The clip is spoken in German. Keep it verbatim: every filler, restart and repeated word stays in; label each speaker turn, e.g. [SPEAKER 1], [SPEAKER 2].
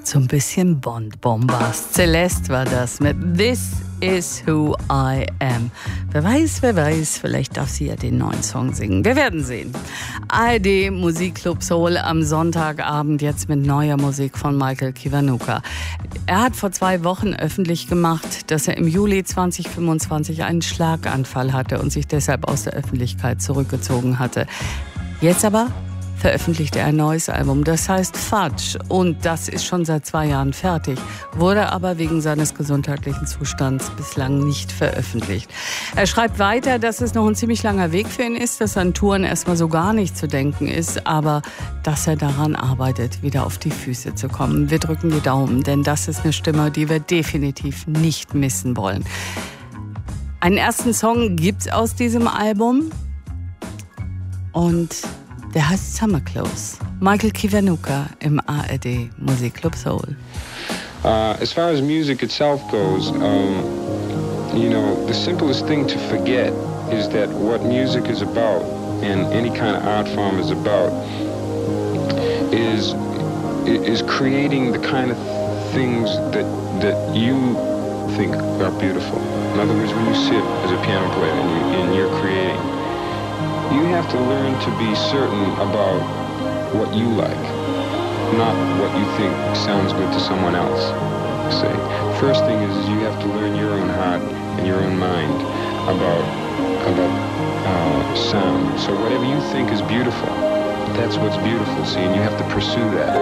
[SPEAKER 1] So ein bisschen Bond-Bombast. Celeste war das mit This is Who I Am. Wer weiß, wer weiß, vielleicht darf sie ja den neuen Song singen. Wir werden sehen. A R D Musikclub Soul am Sonntagabend jetzt mit neuer Musik von Michael Kiwanuka. Er hat vor zwei Wochen öffentlich gemacht, dass er im Juli zwanzig fünfundzwanzig einen Schlaganfall hatte und sich deshalb aus der Öffentlichkeit zurückgezogen hatte. Jetzt aber veröffentlicht er ein neues Album, das heißt Fudge, und das ist schon seit zwei Jahren fertig, wurde aber wegen seines gesundheitlichen Zustands bislang nicht veröffentlicht. Er schreibt weiter, dass es noch ein ziemlich langer Weg für ihn ist, dass an Touren erstmal so gar nicht zu denken ist, aber dass er daran arbeitet, wieder auf die Füße zu kommen. Wir drücken die Daumen, denn das ist eine Stimme, die wir definitiv nicht missen wollen. Einen ersten Song gibt's aus diesem Album und der heißt Summer Clothes. Michael Kiwanuka im A R D Musikclub Soul.
[SPEAKER 2] Uh, as far as music itself goes, um, you know, the simplest thing to forget is that what music is about and any kind of art form is about is is creating the kind of things that that you think are beautiful. In other words, when you sit as a piano player and, you, and you're creating, you have to learn to be certain about what you like, not what you think sounds good to someone else. Say, first thing is you have to learn your own heart and your own mind about about uh, sound. So whatever you think is beautiful, that's what's beautiful. See, and you have to pursue that.